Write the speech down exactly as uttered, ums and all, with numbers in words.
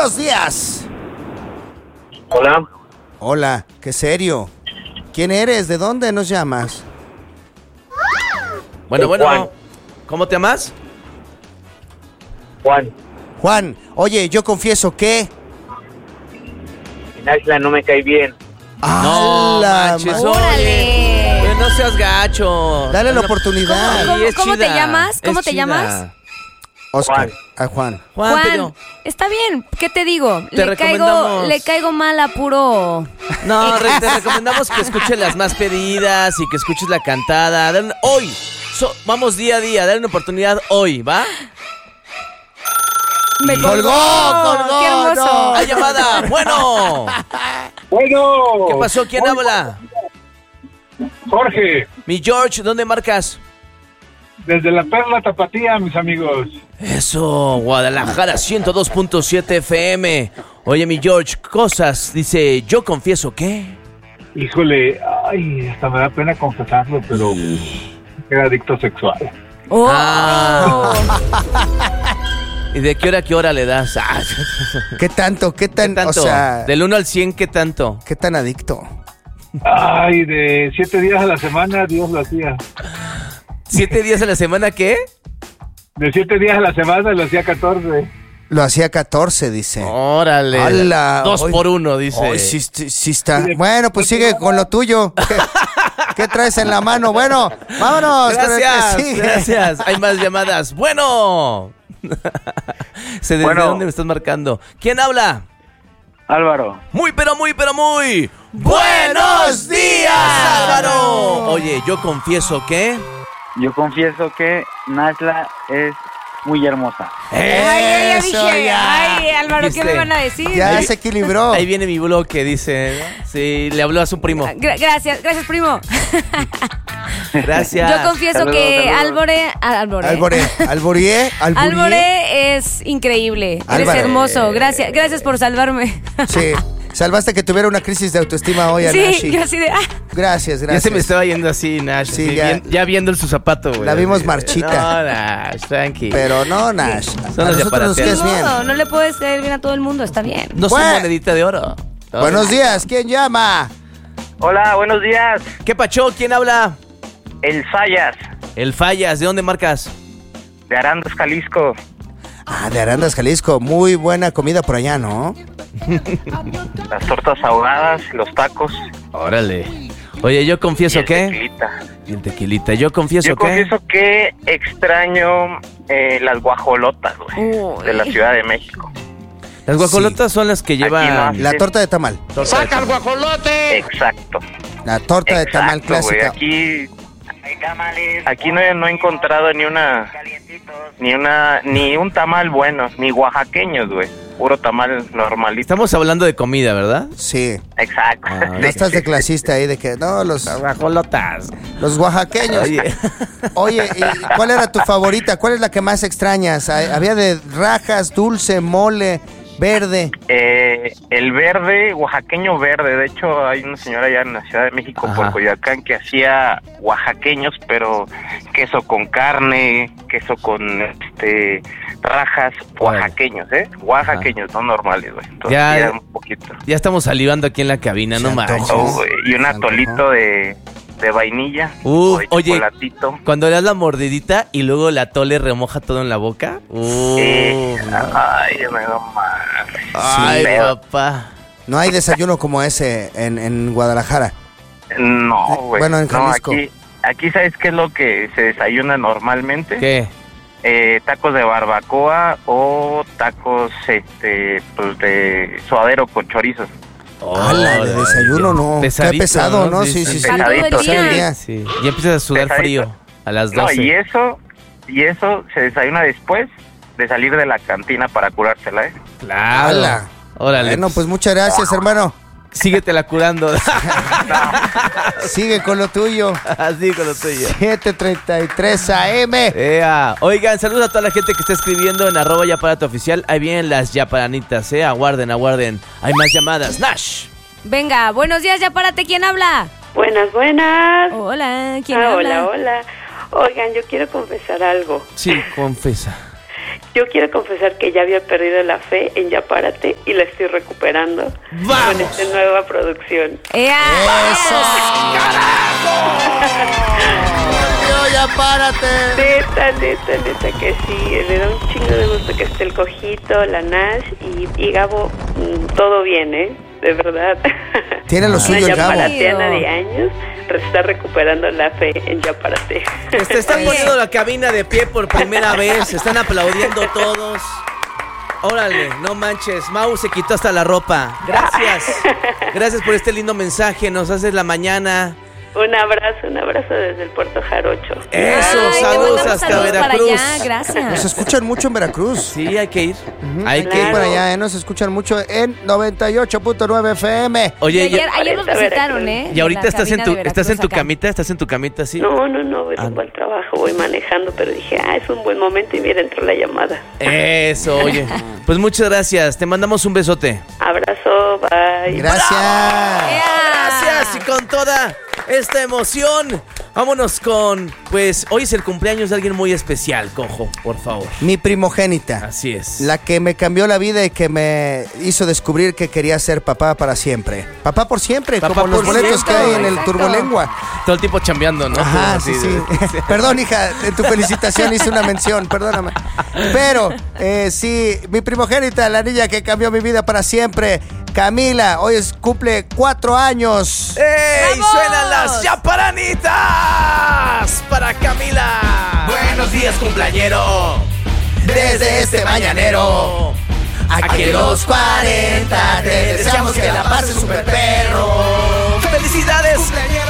Buenos días. Hola. Hola, qué serio. ¿Quién eres? ¿De dónde nos llamas? Bueno, bueno. Juan. ¿Cómo te llamas? Juan. Juan, oye, yo confieso que... Naxla no me cae bien. No, ¡Hala, manches, ma- oye. Pero no seas gacho. Dale la No, oportunidad. ¿Cómo, sí, es cómo te chida, llamas? ¿Cómo es te chida. llamas? Oscar, Juan. a Juan. Juan, Juan, pero... está bien, ¿qué te digo? Te le caigo, recomendamos- le caigo mal a puro. No, re- te recomendamos que escuches las más pedidas y que escuches la cantada. Dale- Hoy, so- vamos día a día, dale una oportunidad hoy, ¿va? Me Colgó, colgó, ¡Qué hermoso! no. ¡Hay llamada! ¡Bueno! Bueno. ¿Qué pasó? ¿Quién habla? Jorge, Mi George, ¿dónde marcas? desde la Perla Tapatía, mis amigos. Eso, Guadalajara ciento dos punto siete F M. Oye, mi George, cosas, dice, yo confieso que... Híjole, ay, hasta me da pena confesarlo, pero era adicto sexual. Oh. Ah. ¿Y de qué hora a qué hora le das? Ah, ¿Qué tanto? ¿Qué ¿Qué tan, tanto? o sea, Del uno al cien, ¿qué tanto? qué tan adicto? Ay, de siete días a la semana, Dios lo hacía. ¿Siete días a la semana qué? De siete días a la semana lo hacía catorce. Lo hacía catorce, dice. Órale. ¡Hala! Dos Hoy- por uno, dice. Hoy sí, sí, sí está. Bueno, pues sigue con lo tuyo. ¿Qué, qué traes en la mano? Bueno, vámonos. con el que Gracias, sigue. gracias. Hay más llamadas. Bueno. ¿Se ¿Desde Bueno. dónde me estás marcando? ¿Quién habla? Álvaro. Muy, pero muy, pero muy. ¡Buenos días, Álvaro! Oye, yo confieso que... Yo confieso que Naxla es muy hermosa. Ay, ay, ya Eso, dije. ya. Ay, Álvaro, ¿qué ¿Viste? me van a decir? Ya se equilibró. Ahí viene mi bloque, dice. ¿no? Sí, le habló a su primo. Gra- gracias, gracias, primo. Gracias. Yo confieso Saludos, que saludos. Álvore, Álvore. Álvore, Alborié, Alborié. Álvore es increíble. Eres Álvaro. hermoso. Gracias, gracias por salvarme. Sí, salvaste que tuviera una crisis de autoestima hoy a Sí, Nashi. yo así de. ah. Gracias, Ya gracias. se me estaba yendo así, Nash. Sí, así, ya. bien- ya viendo en su zapato, güey. La vimos Así. marchita. No, Nash, tranqui. Pero no, Nash. Son A los nosotros nos yaparateros. quedas Ni bien. modo, no le puedes caer bien a todo el mundo, está bien. No soy Bueno. monedita de oro. No. Buenos días, ¿quién llama? Hola, buenos días. ¿Qué pacho? ¿Quién habla? El Sayas, El Fallas. ¿De dónde marcas? de Arandas, Jalisco. Ah, de Arandas, Jalisco. Muy buena comida por allá, ¿no? Las tortas ahogadas, los tacos. Órale. Oye, yo confieso y el que... tequilita. Y el tequilita. Yo confieso Yo que... confieso que extraño eh, las guajolotas, güey, Uy. de la Ciudad de México. Las guajolotas son las que llevan... no. La Sí. torta de tamal. ¡Saca el Exacto. La torta de tamal Exacto, güey. clásica. Aquí, aquí no he, no he encontrado ni una, ni una, ni un tamal bueno, ni oaxaqueños, güey. Puro tamal normalito. Estamos hablando de comida, ¿verdad? Sí. Exacto. Ah, No estás de clasista ahí de que, no, los, Guajolotas. los oaxaqueños. Oye. Oye, ¿y cuál era tu favorita? ¿Cuál es la que más extrañas? Hay- Había de rajas, dulce, mole, verde. Eh, el verde, oaxaqueño verde. De hecho, hay una señora allá en la Ciudad de México, Ajá. por Coyoacán, que hacía oaxaqueños, pero queso con carne, queso con este rajas, oaxaqueños, ¿eh? Oaxaqueños, no normales, güey. Entonces, Ya- ya un poquito. Ya estamos salivando aquí en la cabina, no Se manches. antojó. Oh, güey, y un Se atolito antojó. de, de vainilla Uh, o de oye. chocolatito. Cuando le das la mordidita y luego la tole remoja todo en la boca. Uh, Eh, ay, me da mal. ay, Pero- papá. No hay desayuno como ese en, en Guadalajara. No, güey. Bueno, en no, Jalisco. aquí, aquí, ¿sabes qué es lo que se desayuna normalmente? ¿Qué? Eh, tacos de barbacoa o tacos este pues de suadero con chorizo. ¡Hala! De Órale. desayuno no. Pesadito, Qué pesado, ¿no? Sí, sí, sí. Para todo el Pesadito, día. Todo el día. Sí. Ya empiezas a sudar Pesadito. frío a las No, doce. y eso y eso se desayuna después de salir de la cantina para curársela, ¿eh? Claro. ¡Hala! Órale. Bueno, pues muchas gracias, hermano. Síguetela curando. Sigue con lo tuyo. Así con lo tuyo. siete treinta y tres A M. Ea. Oigan, saludos a toda la gente que está escribiendo en arroba yaparato oficial. Ahí vienen las yaparanitas, eh. Aguarden, aguarden. Hay más llamadas. Nash. Venga, buenos días, ya párate, ¿quién habla? Buenas, buenas. Hola, ¿quién Ah, habla? hola, hola. Oigan, yo quiero confesar algo. Sí, confesa. yo quiero confesar que ya había perdido la fe en Ya Párate y la estoy recuperando ¡Vamos! con esta nueva producción. ¡Ea! ¡Eso! Tío, Ya Párate. Neta, neta, neta que sí, me da un chingo de gusto que esté el Cojito, la Nash y, y Gabo, mm, todo bien, ¿eh? De verdad. Tiene lo suyo Una el Gabo. yaparateana de años re- está recuperando la fe en Ya Párate. Te están poniendo la cabina de pie por primera vez. Están aplaudiendo todos. Órale, no manches. Mau se quitó hasta la ropa. Gracias. Gracias por este lindo mensaje. Nos haces la mañana. Un abrazo, un abrazo desde el Puerto Jarocho. Eso, Ay, te saludos mandamos hasta saludos para Veracruz. allá, gracias. Nos escuchan mucho en Veracruz. Sí, hay que ir. Hay Claro. que ir. Por allá, ¿eh? Nos escuchan mucho en noventa y ocho punto nueve F M. Oye, Y ayer, y, ayer nos visitaron, ¿eh? y ahorita La estás en cabina tu de estás en tu Veracruz acá. camita, estás en tu camita, sí. No, no, no, voy Ah. rumbo al trabajo, voy manejando, pero dije, ah, es un buen momento y mira, entró la llamada. Eso, oye. Pues muchas gracias. Te mandamos un besote. Abrazo, bye. Gracias. ¡Ea! Gracias y con toda esta emoción, vámonos con, pues hoy es el cumpleaños de alguien muy especial, Cojo, por favor. Mi primogénita. Así es. La que me cambió la vida y que me hizo descubrir que quería ser papá para siempre. Papá por siempre, Papá como los por boletos siempre. que hay en el Exacto. Turbolengua. Todo el tiempo chambeando, ¿no? Ajá, Así sí, de- sí. Perdón, hija, en tu felicitación hice una mención, perdóname. Pero, eh, sí, mi primogénita, la niña que cambió mi vida para siempre, Camila, hoy es, cumple cuatro años. ¡Ey! ¡Vamos! ¡Suenan las chaparanitas! Para Camila. Buenos días, cumpleañero. Desde este mañanero, aquí en los cuarenta, te deseamos que la pases super perro. ¡Felicidades!